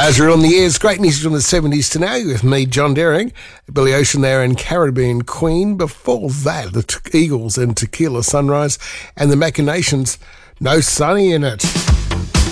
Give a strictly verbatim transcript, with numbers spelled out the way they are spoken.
As we're on the ears, great music from the seventies to now with me, John Deering, Billy Ocean there and Caribbean Queen. Before that, the Eagles and Tequila Sunrise and the Machinations, No Sunny in It.